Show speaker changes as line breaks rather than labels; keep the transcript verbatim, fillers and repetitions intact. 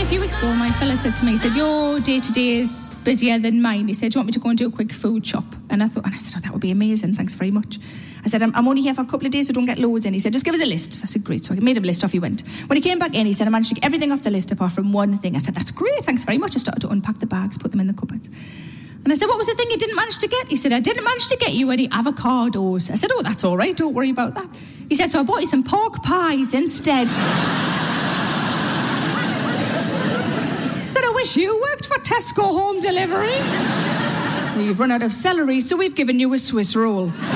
a few weeks ago, my fella said to me, he said, your day-to-day is busier than mine. He said, do you want me to go and do a quick food shop? And I thought, and I said, oh, that would be amazing. Thanks very much. I said, I'm, I'm only here for a couple of days, so don't get loads in. He said, just give us a list. I said, great. So I made him a list, off he went. When he came back in, he said, I managed to get everything off the list apart from one thing. I said, that's great. Thanks very much. I started to unpack the bags, put them in the cupboard. And I said, what was the thing you didn't manage to get? He said, I didn't manage to get you any avocados. I said, oh, that's all right. Don't worry about that. He said, so I bought you some pork pies instead. Said, I wish you worked for Tesco Home Delivery. We've run out of celery, so we've given you a Swiss roll.